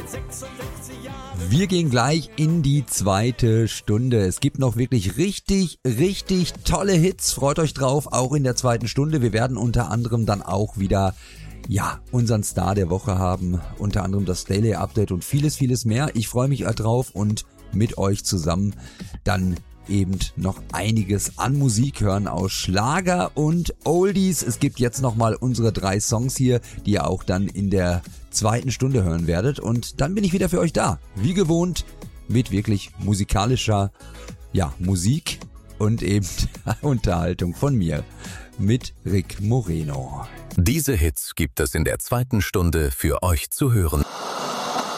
Wir gehen gleich in die zweite Stunde. Es gibt noch wirklich richtig, richtig tolle Hits. Freut euch drauf, auch in der zweiten Stunde. Wir werden unter anderem dann auch wieder, unseren Star der Woche haben. Unter anderem das Daily Update und vieles, vieles mehr. Ich freue mich drauf und mit euch zusammen dann eben noch einiges an Musik hören aus Schlager und Oldies. Es gibt jetzt nochmal unsere 3 Songs hier, die ihr auch dann in der zweiten Stunde hören werdet. Und dann bin ich wieder für euch da. Wie gewohnt mit wirklich musikalischer Musik und eben Unterhaltung von mir mit Rick Moreno. Diese Hits gibt es in der zweiten Stunde für euch zu hören.